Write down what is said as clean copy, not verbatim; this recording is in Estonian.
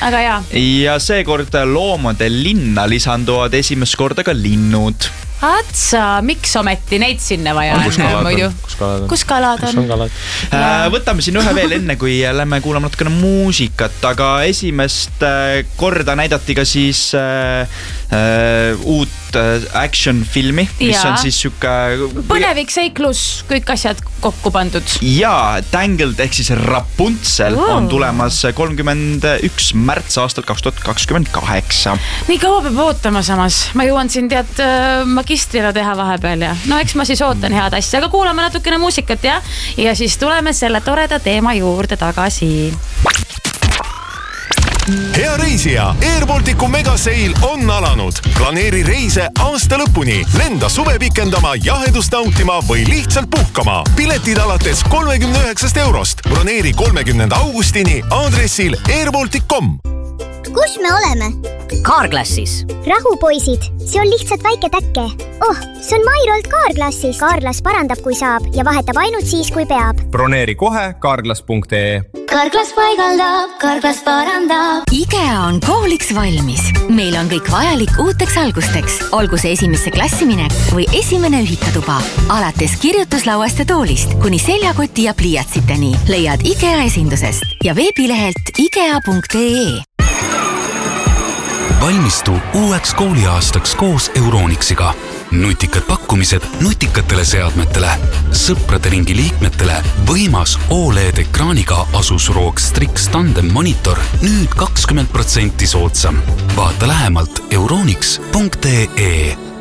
Aga jaa. Ja seekord loomade linna lisanduvad esimest korda ka linnud. Atsa, miks ometi neid sinna vaja on? Kus kalad on? Võtame siin ühe veel enne, kui lähme kuulama natukene muusikat, aga esimest korda näidati ka siis uut action filmi, mis on siis sükke... Põnevik, seiklus, kõik asjad kokku pandud. Ja, Tangled ehk siis Rapunzel on tulemas 31. märts aastal 2028. Nii kaua peab ootama samas. Ma jõuan siin tead magistrina teha vahepeal ja no eks ma siis ootan head asja, aga kuulame natukene muusikat ja siis tuleme selle toreda teema juurde tagasi. Hea reisija, Air Balticu megaseil on alanud. Planeeri reise aasta lõpuni, lenda suve pikendama, jahedust nautima või lihtsalt puhkama. Piletid alates 39 €. Broneeri 30. augustini aadressil airbaltic.com. Kus me oleme? Carglassis. Rahu, poisid, see on lihtsalt väike täkke. See on Mairolt Carglassist. Carglass parandab, kui saab ja vahetab ainult siis, kui peab. Broneeri kohe carglass.ee. Carglass paigaldab, Carglass parandab. IKEA on kooliks valmis. Meil on kõik vajalik uuteks algusteks. Olgu see esimesse klassiminek või esimene ühikatuba. Alates kirjutuslauast ja toolist kuni seljakoti ja pliiatsiteni leiad IKEA esindusest ja veebilehelt ikea.ee. Valmistu uueks kooliaastaks koos Euronixiga. Nutikad pakkumised nutikatele seadmetele, sõprade ringi liikmetele, võimas OLED-ekraaniga Asus ROG Strix Tandem monitor nüüd 20% soodsam. Vaata lähemalt euronix.ee.